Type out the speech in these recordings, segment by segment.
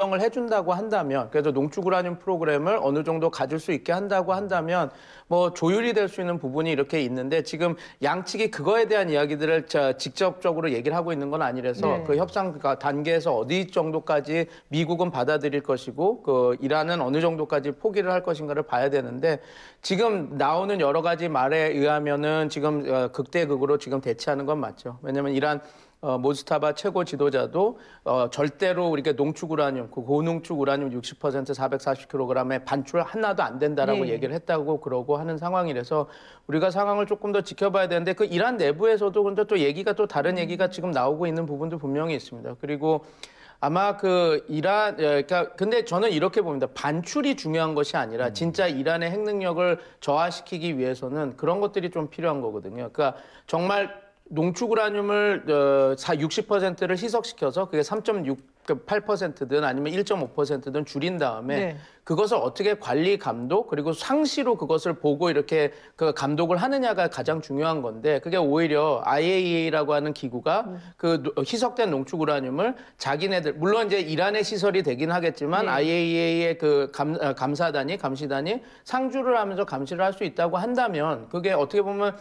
인정을 해준다고 한다면, 그래서 농축 우라늄 프로그램을 어느 정도 가질 수 있게 한다고 한다면 뭐 조율이 될 수 있는 부분이 이렇게 있는데 지금 양측이 그거에 대한 이야기들을 직접적으로 얘기를 하고 있는 건 아니라서 네. 그 협상 단계에서 어디 정도까지 미국은 받아들일 것이고 그 이란은 어느 정도까지 포기를 할 것인가를 봐야 되는데 지금 나오는 여러 가지 말에 의하면은 지금 극대극으로 지금 대치하는 건 맞죠. 왜냐하면 이란 모스타바 최고 지도자도 절대로 우리가 농축 우라늄, 그 고농축 우라늄 60% 440kg의 반출 하나도 안 된다라고 네. 얘기를 했다고 그러고 하는 상황이라서 우리가 상황을 조금 더 지켜봐야 되는데 그 이란 내부에서도 근데 또 얘기가 또 다른 얘기가 지금 나오고 있는 부분도 분명히 있습니다. 그리고 아마 그 이란, 그러니까 근데 저는 이렇게 봅니다. 반출이 중요한 것이 아니라 진짜 이란의 핵 능력을 저하시키기 위해서는 그런 것들이 좀 필요한 거거든요. 그러니까 정말 농축 우라늄을 60%를 희석시켜서 그게 3.68%든 아니면 1.5%든 줄인 다음에 네. 그것을 어떻게 관리 감독 그리고 상시로 그것을 보고 이렇게 그 감독을 하느냐가 가장 중요한 건데 그게 오히려 IAEA라고 하는 기구가 그 희석된 농축 우라늄을 자기네들 물론 이제 이란의 시설이 되긴 하겠지만 네. IAEA의 그 감시단이 상주를 하면서 감시를 할 수 있다고 한다면 그게 어떻게 보면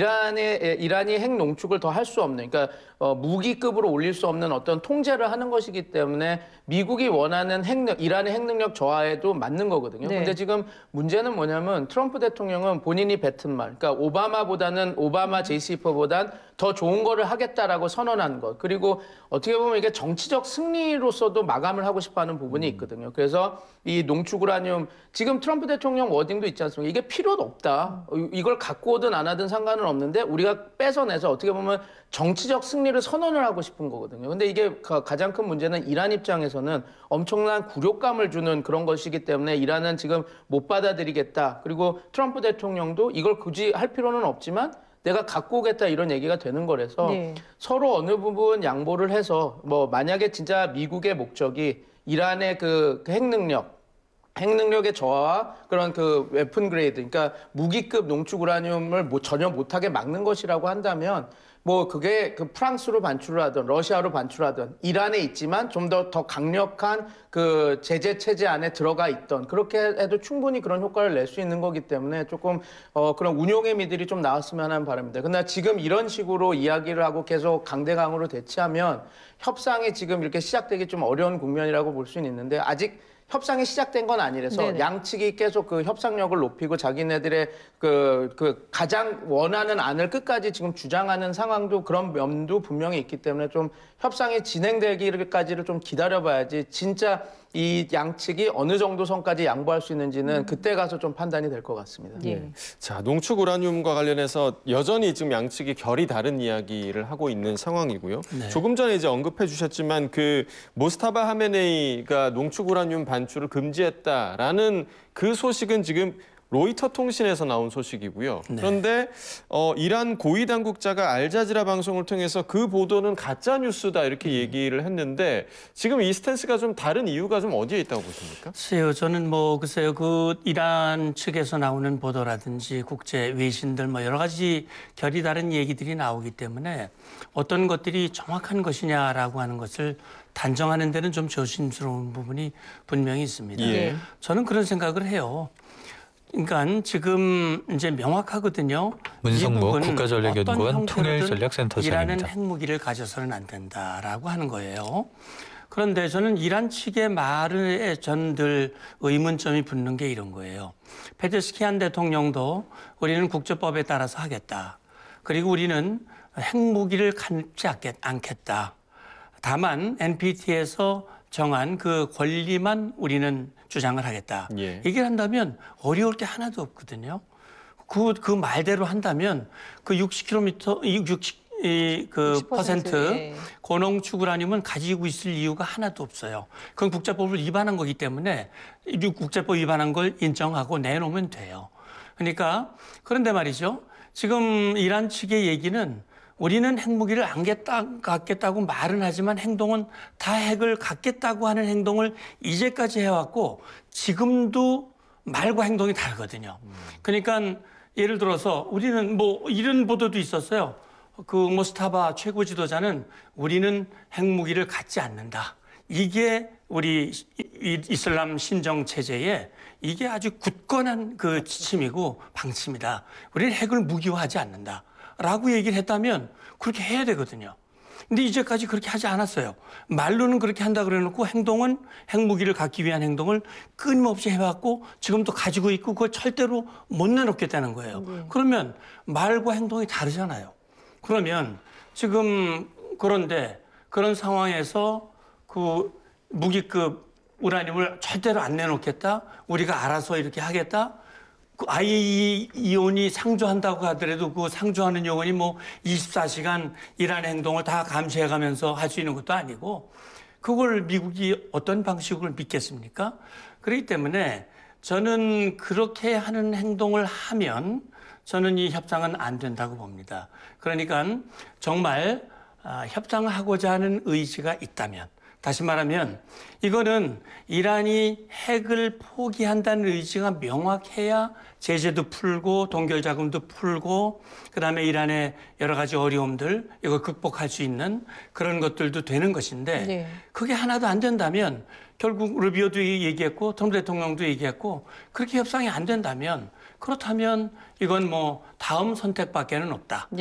이란이 핵 농축을 더 할 수 없는 그러니까 무기급으로 올릴 수 없는 어떤 통제를 하는 것이기 때문에 미국이 원하는 이란의 핵 능력 저하에도 맞는 거거든요. 네. 근데 지금 문제는 뭐냐면 트럼프 대통령은 본인이 뱉은 말, 그러니까 오바마 JCPOA보단 더 좋은 거를 하겠다라고 선언한 것. 그리고 어떻게 보면 이게 정치적 승리로서도 마감을 하고 싶어하는 부분이 있거든요. 그래서 이 농축 우라늄 지금 트럼프 대통령 워딩도 있지 않습니까? 이게 필요도 없다. 이걸 갖고 오든 안 하든 상관은 없는데 우리가 뺏어내서 어떻게 보면 정치적 승리를 선언을 하고 싶은 거거든요. 근데 이게 가장 큰 문제는 이란 입장에서는 엄청난 굴욕감을 주는 그런 것이기 때문에 이란은 지금 못 받아들이겠다. 그리고 트럼프 대통령도 이걸 굳이 할 필요는 없지만 내가 갖고 오겠다 이런 얘기가 되는 거라서 네. 서로 어느 부분 양보를 해서 뭐 만약에 진짜 미국의 목적이 이란의 그 핵능력의 저하와 그런 그 웨폰 그레이드, 그러니까 무기급 농축 우라늄을 전혀 못하게 막는 것이라고 한다면 뭐 그게 그 프랑스로 반출을 하든 러시아로 반출하든 이란에 있지만 좀 더 강력한 그 제재 체제 안에 들어가 있던 그렇게 해도 충분히 그런 효과를 낼 수 있는 거기 때문에 조금 그런 운용의 미들이 좀 나왔으면 하는 바람입니다. 그러나 지금 이런 식으로 이야기를 하고 계속 강대강으로 대치하면 협상이 지금 이렇게 시작되기 좀 어려운 국면이라고 볼 수는 있는데 아직 협상이 시작된 건 아니라서 네네. 양측이 계속 그 협상력을 높이고 자기네들의 그 가장 원하는 안을 끝까지 지금 주장하는 상황도 그런 면도 분명히 있기 때문에 좀 협상이 진행되기까지를 좀 기다려봐야지 진짜 이 양측이 어느 정도 선까지 양보할 수 있는지는 그때 가서 좀 판단이 될 것 같습니다. 예. 자, 농축 우라늄과 관련해서 여전히 지금 양측이 결이 다른 이야기를 하고 있는 상황이고요. 네. 조금 전에 이제 언급해 주셨지만 그 모스타바 하메네이가 농축 우라늄 반출을 금지했다라는 그 소식은 지금 로이터 통신에서 나온 소식이고요. 네. 그런데 이란 고위 당국자가 알자지라 방송을 통해서 그 보도는 가짜 뉴스다 이렇게 얘기를 했는데 지금 이 스탠스가 좀 다른 이유가 좀 어디에 있다고 보십니까? 글쎄요, 저는 글쎄요, 그 이란 측에서 나오는 보도라든지 국제 외신들 여러 가지 결이 다른 얘기들이 나오기 때문에 어떤 것들이 정확한 것이냐라고 하는 것을 단정하는 데는 좀 조심스러운 부분이 분명히 있습니다. 예. 저는 그런 생각을 해요. 그러니까 지금 이제 명확하거든요. 문성모 미국은 국가전략연구원 어떤 형태로든 통일전략센터장입니다. 이란은 핵무기를 가져서는 안 된다라고 하는 거예요. 그런데 저는 이란 측의 말에 전 늘 의문점이 붙는 게 이런 거예요. 페제스키안 대통령도 우리는 국제법에 따라서 하겠다. 그리고 우리는 핵무기를 갖지 않겠다. 다만 NPT에서 정한 그 권리만 우리는 주장을 하겠다. 예. 얘기를 한다면 어려울 게 하나도 없거든요. 그 말대로 한다면 그 60% 예. 고농축 우라늄은 가지고 있을 이유가 하나도 없어요. 그건 국제법을 위반한 거기 때문에 국제법 위반한 걸 인정하고 내놓으면 돼요. 그러니까 그런데 말이죠. 지금 이란 측의 얘기는 우리는 핵무기를 안 갖겠다고 말은 하지만 행동은 다 핵을 갖겠다고 하는 행동을 이제까지 해왔고 지금도 말과 행동이 다르거든요. 그러니까 예를 들어서 우리는 이런 보도도 있었어요. 그 모스타바 최고 지도자는 우리는 핵무기를 갖지 않는다. 이게 우리 이슬람 신정 체제에 이게 아주 굳건한 그 지침이고 방침이다. 우리는 핵을 무기화하지 않는다라고 얘기를 했다면 그렇게 해야 되거든요. 근데 이제까지 그렇게 하지 않았어요. 말로는 그렇게 한다 그래놓고 행동은 핵무기를 갖기 위한 행동을 끊임없이 해왔고 지금도 가지고 있고 그걸 절대로 못 내놓겠다는 거예요. 그러면 말과 행동이 다르잖아요. 그러면 지금 그런데 그런 상황에서 그 무기급 우라늄을 절대로 안 내놓겠다. 우리가 알아서 이렇게 하겠다. 그 IAEA이 상주한다고 하더라도 그 상주하는 요원이 뭐 24시간 이란 행동을 다 감시해가면서 할 수 있는 것도 아니고 그걸 미국이 어떤 방식으로 믿겠습니까? 그렇기 때문에 저는 그렇게 하는 행동을 하면 저는 이 협상은 안 된다고 봅니다. 그러니까 정말 협상을 하고자 하는 의지가 있다면 다시 말하면 이거는 이란이 핵을 포기한다는 의지가 명확해야 제재도 풀고 동결 자금도 풀고 그다음에 이란의 여러 가지 어려움들 이걸 극복할 수 있는 그런 것들도 되는 것인데 네. 그게 하나도 안 된다면 결국 루비오도 얘기했고 트럼프 대통령도 얘기했고 그렇게 협상이 안 된다면 그렇다면 이건 뭐 다음 선택밖에는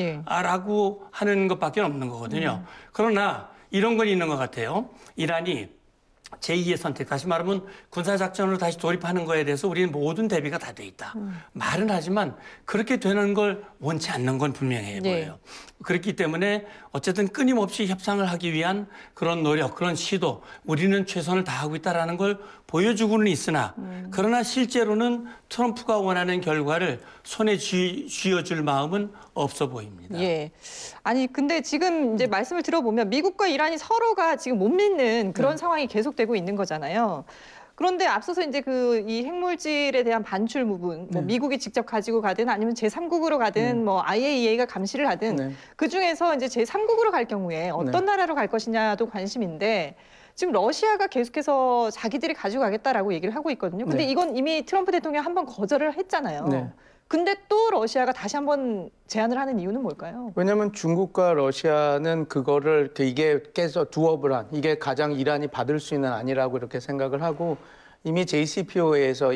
없다라고 하는 것밖에 없는 거거든요. 그러나 이런 건 있는 것 같아요. 이란이 제2의 선택, 다시 말하면 군사작전으로 다시 돌입하는 거에 대해서 우리는 모든 대비가 다 돼 있다. 말은 하지만 그렇게 되는 걸 원치 않는 건 분명해 보여요. 그렇기 때문에 어쨌든 끊임없이 협상을 하기 위한 그런 노력, 그런 시도, 우리는 최선을 다하고 있다는 걸 보여주고는 있으나 그러나 실제로는 트럼프가 원하는 결과를 손에 쥐어줄 마음은 없어 보입니다. 예. 아니 근데 지금 이제 말씀을 들어보면 미국과 이란이 서로가 지금 못 믿는 그런 상황이 계속되고 있는 거잖아요. 그런데 앞서서 이제 그 이 핵물질에 대한 반출 부분, 뭐 미국이 직접 가지고 가든 아니면 제3국으로 가든 뭐 IAEA가 감시를 하든 그 중에서 이제 제3국으로 갈 경우에 어떤 나라로 갈 것이냐도 관심인데 지금 러시아가 계속해서 자기들이 가지고 가겠다라고 얘기를 하고 있거든요. 근데 이건 이미 트럼프 대통령이 한번 거절을 했잖아요. 근데 또 러시아가 다시 한번 제안을 하는 이유는 뭘까요? 왜냐하면 중국과 러시아는 그거를 이게 깨서 두업을 한 이게 가장 이란이 받을 수 있는 안이라고 이렇게 생각을 하고 이미 JCPOA에서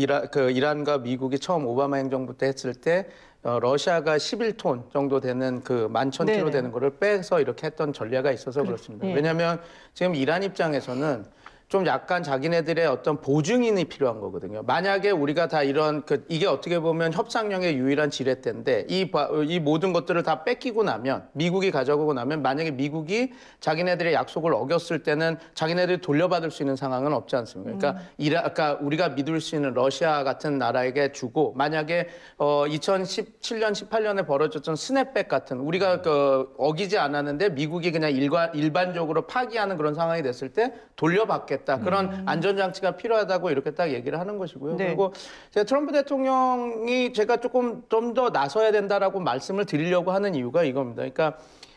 이란과 미국이 처음 오바마 행정부 때 했을 때 러시아가 11톤 정도 되는 그 11,000kg 되는 거를 빼서 이렇게 했던 전례가 있어서 그렇습니다. 왜냐하면 지금 이란 입장에서는 좀 약간 자기네들의 어떤 보증인이 필요한 거거든요. 만약에 우리가 다 이런 이게 어떻게 보면 협상력의 유일한 지렛대인데 이 모든 것들을 다 뺏기고 나면 미국이 가져가고 나면 만약에 미국이 자기네들의 약속을 어겼을 때는 자기네들이 돌려받을 수 있는 상황은 없지 않습니까? 그러니까 아까 우리가 믿을 수 있는 러시아 같은 나라에게 주고 만약에 2017년, 18년에 벌어졌던 스냅백 같은 우리가 어기지 않았는데 미국이 그냥 일반적으로 파기하는 그런 상황이 됐을 때 돌려받겠다. 그런 안전장치가 필요하다고 이렇게 딱 얘기를 하는 것이고요. 그리고 제가 트럼프 대통령이 제가 조금 좀 더 나서야 된다라고 말씀을 드리려고 하는 이유가 이겁니다. 그러니까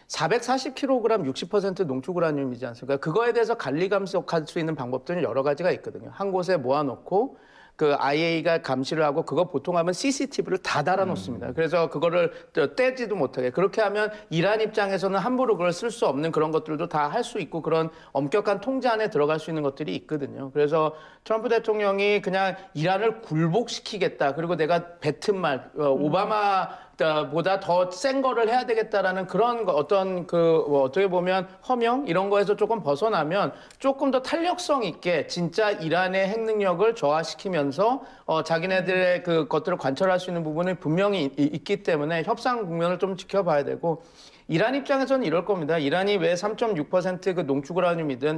440kg 60% 농축 우라늄이지 않습니까? 그거에 대해서 관리 감독할 수 있는 방법들은 여러 가지가 있거든요. 한 곳에 모아놓고 그 IAEA가 감시를 하고 그거 보통 하면 CCTV를 다 달아놓습니다. 그래서 그거를 떼지도 못하게 그렇게 하면 이란 입장에서는 함부로 그걸 쓸 수 없는 그런 것들도 다 할 수 있고 그런 엄격한 통제 안에 들어갈 수 있는 것들이 있거든요. 그래서 트럼프 대통령이 그냥 이란을 굴복시키겠다. 그리고 내가 뱉은 말 오바마 보다 더 센 거를 해야 되겠다라는 그런 어떤 어떻게 보면 허명 이런 거에서 조금 벗어나면 조금 더 탄력성 있게 진짜 이란의 핵 능력을 저하시키면서 자기네들의 그 것들을 관철할 수 있는 부분이 분명히 있기 때문에 협상 국면을 좀 지켜봐야 되고 이란 입장에서는 이럴 겁니다. 이란이 왜 3.6% 그 농축 우라늄이든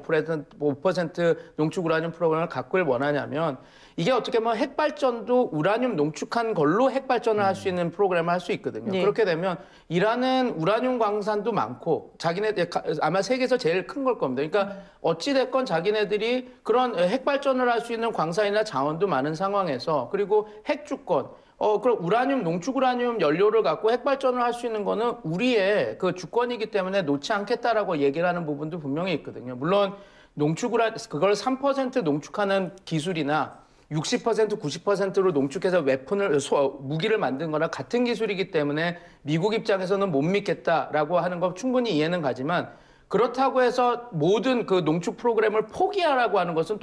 1.5% 농축 우라늄 프로그램을 갖고 원하냐면 이게 어떻게 보면 핵발전도 우라늄 농축한 걸로 핵발전을 할 수 있는 프로그램을 할 수 있거든요. 그렇게 되면 이란은 우라늄 광산도 많고 자기네들 아마 세계에서 제일 큰 걸 겁니다. 그러니까 어찌됐건 자기네들이 그런 핵발전을 할 수 있는 광산이나 자원도 많은 상황에서 그리고 핵주권 그럼 우라늄, 농축 우라늄 연료를 갖고 핵발전을 할 수 있는 거는 우리의 그 주권이기 때문에 놓지 않겠다라고 얘기를 하는 부분도 분명히 있거든요. 물론 그걸 3% 농축하는 기술이나 60%, 90%로 농축해서 무기를 만든 거나 같은 기술이기 때문에 미국 입장에서는 못 믿겠다라고 하는 거 충분히 이해는 가지만 그렇다고 해서 모든 그 농축 프로그램을 포기하라고 하는 것은